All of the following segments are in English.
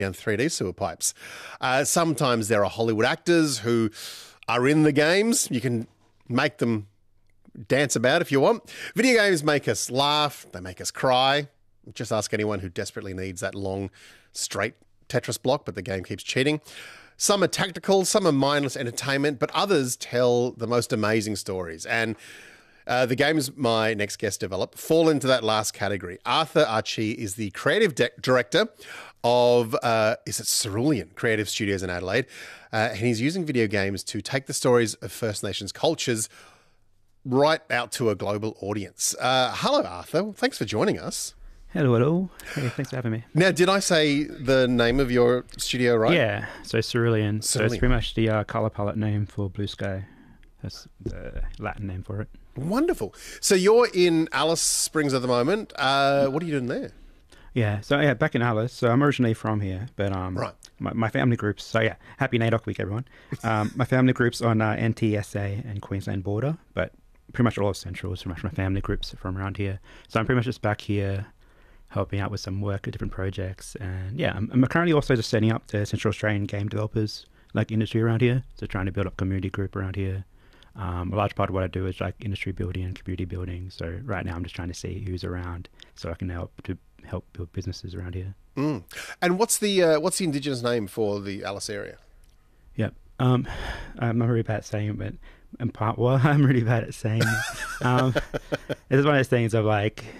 and 3D sewer pipes. Sometimes there are Hollywood actors who are in the games. You can make them dance about if you want. Video games make us laugh. They make us cry. Just ask anyone who desperately needs that long, straight Tetris block, but the game keeps cheating. Some are tactical, some are mindless entertainment, but others tell the most amazing stories. And the games my next guest developed fall into that last category. Arthur Archie is the creative director of, is it Cerulean Creative Studios in Adelaide? And he's using video games to take the stories of First Nations cultures right out to a global audience. Hello, Arthur. Thanks for joining us. Hello. Hey, thanks for having me. Now, did I say the name of your studio right? Yeah, so Cerulean. So it's pretty much the colour palette name for Blue Sky. That's the Latin name for it. Wonderful. So you're in Alice Springs at the moment. What are you doing there? Yeah, so back in Alice. So I'm originally from here, but right. my family groups. So yeah, happy NAIDOC week, everyone. My family groups on NTSA and Queensland border, but pretty much all of Central is pretty much my family groups from around here. So I'm pretty much just back here, helping out with some work at different projects. And yeah, I'm currently also just setting up the Central Australian game developers industry around here. So trying to build up community group around here. A large part of what I do is industry building and community building. So right now I'm just trying to see who's around so I can help build businesses around here. Mm. And what's the Indigenous name for the Alice area? Yep. I'm not really bad at saying it, but I'm really bad at saying it. It's one of those things of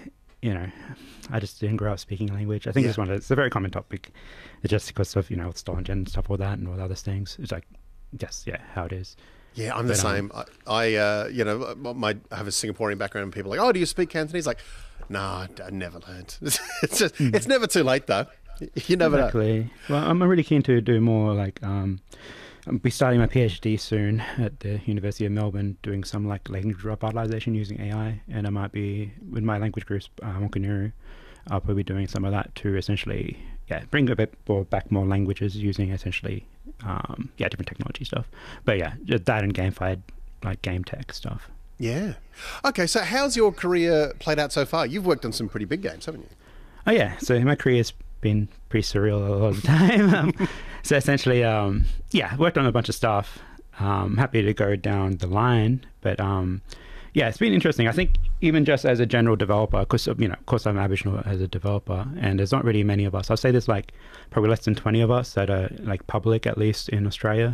I just didn't grow up speaking language. I think it's a very common topic. It's just because of, stolen gender and stuff like that and all the other things. It's how it is. Yeah, I'm the same. I have a Singaporean background and people are like, oh, do you speak Cantonese? Like, no, I never learned. It's never too late though. You never know. Well, I'm really keen to do more I'll be starting my PhD soon at the University of Melbourne, doing some language revitalization using AI, and I might be with my language groups, Wanganuru. I'll probably be doing some of that to essentially, bring a bit more languages using essentially, different technology stuff. But yeah, just that and gamified game tech stuff. Yeah. Okay, so how's your career played out so far? You've worked on some pretty big games, haven't you? Oh yeah, so my career's been pretty surreal a lot of the time. So essentially, worked on a bunch of stuff. Happy to go down the line, but it's been interesting. I think even just as a general developer, because of course I'm Aboriginal as a developer, and there's not really many of us. I'll say there's probably less than 20 of us that are public, at least in Australia.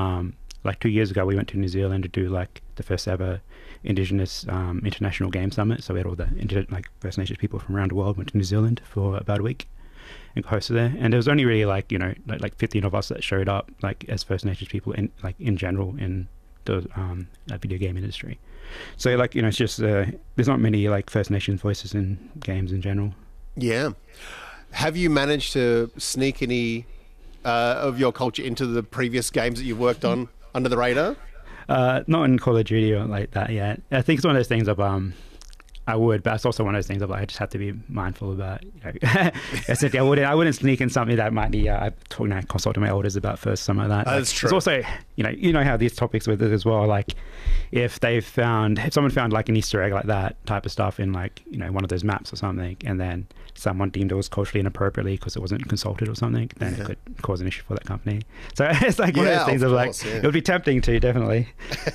2 years ago, we went to New Zealand to do the first ever Indigenous International Game Summit. So we had all the First Nations people from around the world went to New Zealand for about a week and hosted there. And there was only really 15 of us that showed up as First Nations people in general in the video game industry. So it's just there's not many First Nations voices in games in general. Yeah. Have you managed to sneak any of your culture into the previous games that you've worked on under the radar? Not in Call of Duty or like that yet. I think it's one of those things of I would, but it's also one of those things of I just have to be mindful about. Essentially, I wouldn't sneak in something that might be. I consulted my elders about first, some of that. That's true. It's also you know how these topics with it as well. If someone found an Easter egg like that type of stuff in one of those maps or something, and then someone deemed it was culturally inappropriately because it wasn't consulted or something, then it could cause an issue for that company. So it's one of those things of it would be tempting to, definitely.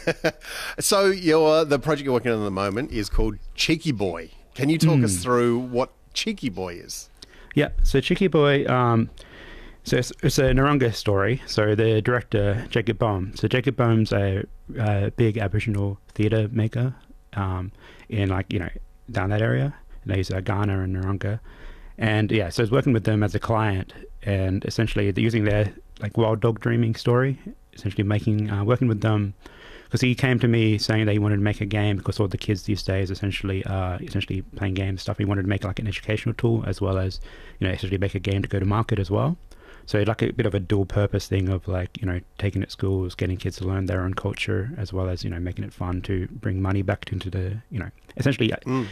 So the project you're working on at the moment is called Cheeky Boy. Can you talk us through what Cheeky Boy is? Yeah, so Cheeky Boy, so it's a Narungga story. So the director, Jacob Boehm. So Jacob Boehm's a big Aboriginal theatre maker in down that area. And he's Ghana and Narungga. And so he's working with them as a client, and essentially they're using their Wild Dog Dreaming story, essentially working with them. Because he came to me saying that he wanted to make a game because all the kids these days essentially playing games and stuff. He wanted to make an educational tool as well as essentially make a game to go to market as well. So a bit of a dual purpose thing of taking it to schools, getting kids to learn their own culture as well as making it fun to bring money back into the essentially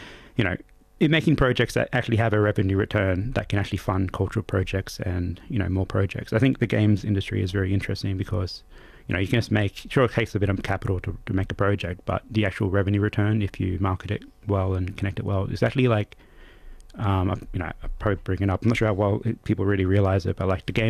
making projects that actually have a revenue return that can actually fund cultural projects and more projects. I think the games industry is very interesting because you can just it takes a bit of capital to make a project, but the actual revenue return, if you market it well and connect it well, is actually I probably bring it up. I'm not sure how well people really realize it, but like the game